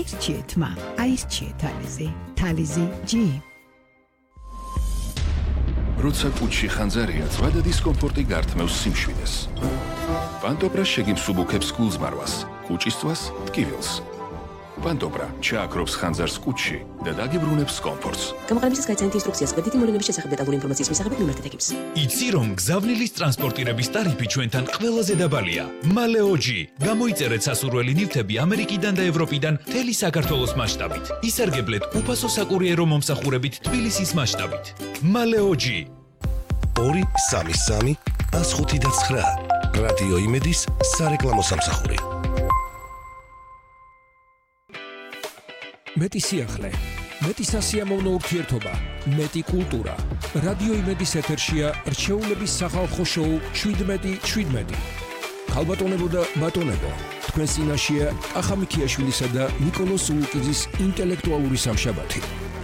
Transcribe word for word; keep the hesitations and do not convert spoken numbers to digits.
აის ჩიე თმა, აის ჩიე თალიზი, თალიზი ჯი. როცა კუჩი ხანძარია, ზვადა დისკომფორტი გართმევს სიმშვიდეს. პანტოპრა შეგიმსუბუქებს გულზმარვას, კუჭისწვას ტკივილს. პანტოპრა ჩააქრობს ხანძარს კუჩში და დაგიბრუნებს კომფორტს. გამოყენებისას გაიცანით ინსტრუქციას გვერდითი მოვლენების შესახებ დეტალური ინფორმაციის მისაღებად მიმართეთ ექიმს. იცი რომ გზავნილის ტრანსპორტირების ტარიფი ჩვენთან ყველაზე დაბალია. მალეოჯი. გამოიწერეთ სასურველი ნივთები ამერიკიდან და ევროპიდან მთელი საქართველოს მასშტაბით. ისარგებლეთ უფასო საკურიერო მომსახურებით თბილისის მასშტაბით. მალეოჯი. ორი სამი სამი ას ხუთი და ცხრა. რადიო იმედის სარეკლამო სამსახური. მეტი სიახლე, მეტი სასიამოვნო ურთიერთობა, მეტი კულტურა. რადიო იმედის ეთერშია რჩეულების სახალხო შოუ შვიდმეტი შვიდმეტი. ქალბატონებო და ბატონებო, თქვენ წინაშეა კახა მიქიაშვილისა და ნიკოლოზ ულუკიძის ინტელექტუალური სამშაბათი.